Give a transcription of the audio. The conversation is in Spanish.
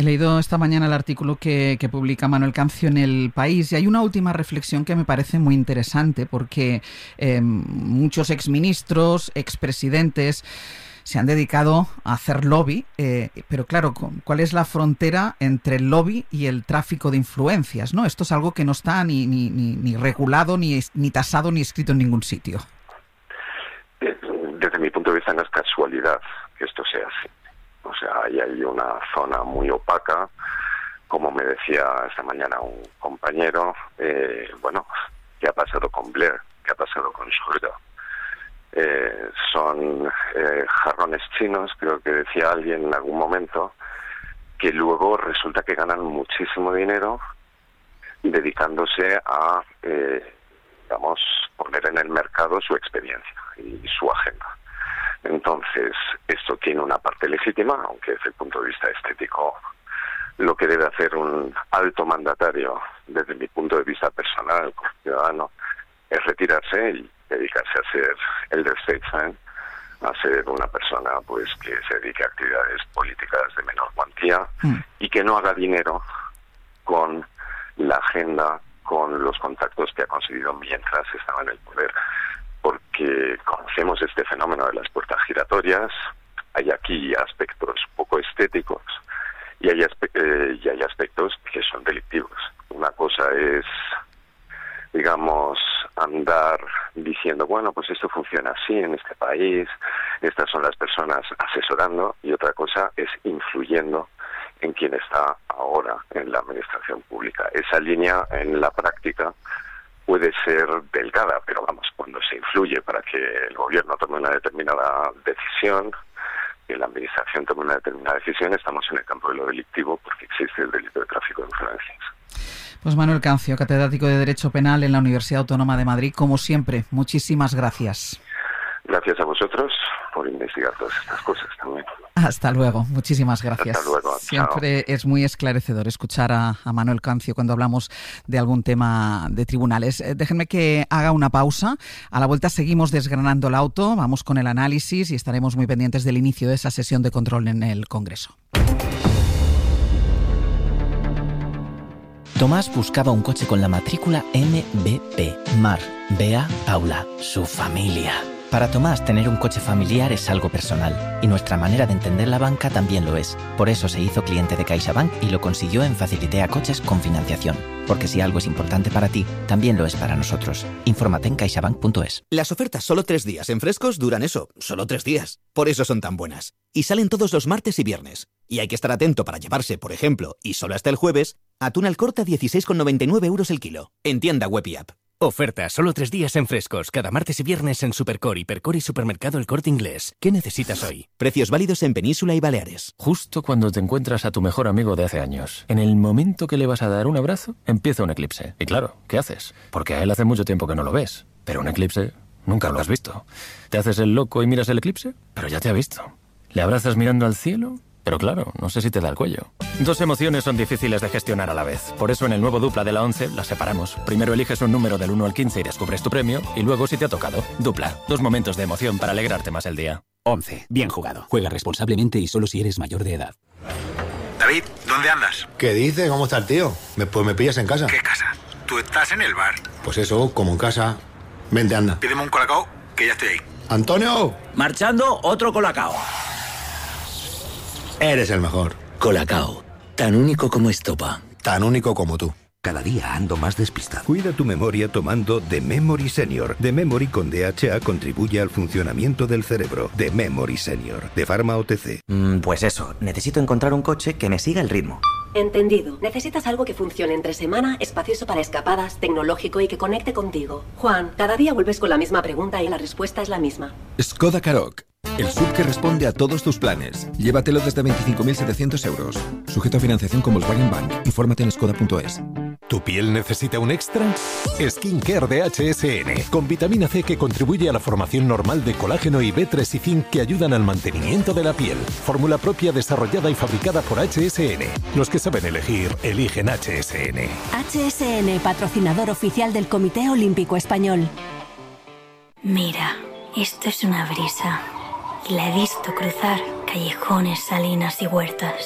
He leído esta mañana el artículo que publica Manuel Cancio en El País y hay una última reflexión que me parece muy interesante porque muchos exministros, expresidentes se han dedicado a hacer lobby, pero claro, ¿cuál es la frontera entre el lobby y el tráfico de influencias, ¿no? Esto es algo que no está ni regulado, ni tasado, ni escrito en ningún sitio. Desde mi punto de vista no es casualidad que esto sea así. O sea, ahí hay una zona muy opaca, como me decía esta mañana un compañero, ¿qué ha pasado con Blair? ¿Qué ha pasado con Schröder? Son jarrones chinos, creo que decía alguien en algún momento, que luego resulta que ganan muchísimo dinero dedicándose a, poner en el mercado su experiencia y su agenda. Entonces, esto tiene una parte legítima, aunque desde el punto de vista estético, lo que debe hacer un alto mandatario, desde mi punto de vista personal, como ciudadano, es retirarse y dedicarse a ser elder statesman, a ser una persona pues que se dedique a actividades políticas de menor cuantía y que no haga dinero con la agenda, con los contactos que ha conseguido mientras estaba en el poder. Porque conocemos este fenómeno de las puertas giratorias, hay aquí aspectos poco estéticos y hay aspectos que son delictivos. Una cosa es, digamos, andar diciendo, bueno, pues esto funciona así en este país, estas son las personas asesorando, y otra cosa es influyendo en quien está ahora en la administración pública. Esa línea en la práctica puede ser delgada, pero vamos, cuando se influye para que el gobierno tome una determinada decisión, que la administración tome una determinada decisión, estamos en el campo de lo delictivo porque existe el delito de tráfico de influencias. Pues Manuel Cancio, catedrático de Derecho Penal en la Universidad Autónoma de Madrid, como siempre, muchísimas gracias. Gracias a vosotros por investigar todas estas cosas también. Hasta luego, muchísimas gracias. Hasta luego. Siempre Chao. es muy esclarecedor escuchar a Manuel Cancio cuando hablamos de algún tema de tribunales. Déjenme que haga una pausa. A la vuelta seguimos desgranando el auto, vamos con el análisis y estaremos muy pendientes del inicio de esa sesión de control en el Congreso. Tomás buscaba un coche con la matrícula MBP. Mar, Bea, Paula, su familia. Para Tomás, tener un coche familiar es algo personal, y nuestra manera de entender la banca también lo es. Por eso se hizo cliente de CaixaBank y lo consiguió en Facilitea Coches con financiación. Porque si algo es importante para ti, también lo es para nosotros. Infórmate en caixabank.es. Las ofertas solo 3 días en Frescos duran eso, solo 3 días. Por eso son tan buenas. Y salen todos los martes y viernes. Y hay que estar atento para llevarse, por ejemplo, y solo hasta el jueves, atún al corte a 16,99 € el kilo. En tienda web y app. Oferta solo 3 días en Frescos, cada martes y viernes en Supercore, Hipercore y Supermercado El Corte Inglés. ¿Qué necesitas hoy? Precios válidos en Península y Baleares. Justo cuando te encuentras a tu mejor amigo de hace años. En el momento que le vas a dar un abrazo, empieza un eclipse. Y claro, ¿qué haces? Porque a él hace mucho tiempo que no lo ves. Pero un eclipse nunca lo has visto. ¿Te haces el loco y miras el eclipse? Pero ya te ha visto. ¿Le abrazas mirando al cielo? Pero claro, no sé si te da el cuello. Dos emociones son difíciles de gestionar a la vez. Por eso en el nuevo Dupla de la 11 las separamos. Primero eliges un número del 1 al 15 y descubres tu premio. Y luego si te ha tocado. Dupla. 2 momentos de emoción para alegrarte más el día. 11. Bien jugado. Juega responsablemente y solo si eres mayor de edad. David, ¿dónde andas? ¿Qué dices? ¿Cómo está el tío? Pues me pillas en casa. ¿Qué casa? Tú estás en el bar. Pues eso, como en casa. Vente, anda. Pídeme un colacao, que ya estoy ahí. ¡Antonio! Marchando, otro colacao. Eres el mejor. Colacao. Tan único como estopa. Tan único como tú. Cada día ando más despistado. Cuida tu memoria tomando The Memory Senior. The Memory con DHA contribuye al funcionamiento del cerebro. The Memory Senior. De Pharma OTC. Pues eso, necesito encontrar un coche que me siga el ritmo. Entendido. Necesitas algo que funcione entre semana, espacioso para escapadas, tecnológico y que conecte contigo. Juan, cada día vuelves con la misma pregunta y la respuesta es la misma. Skoda Karoq. El SUV que responde a todos tus planes. Llévatelo desde 25.700 euros. Sujeto a financiación con Volkswagen Bank. Infórmate en skoda.es. ¿Tu piel necesita un extra? Skincare de HSN, con vitamina C que contribuye a la formación normal de colágeno y B3 y zinc que ayudan al mantenimiento de la piel. Fórmula propia desarrollada y fabricada por HSN. Los que saben elegir, eligen HSN. HSN, patrocinador oficial del Comité Olímpico Español. Mira, esto es una brisa. Y la he visto cruzar callejones, salinas y huertas.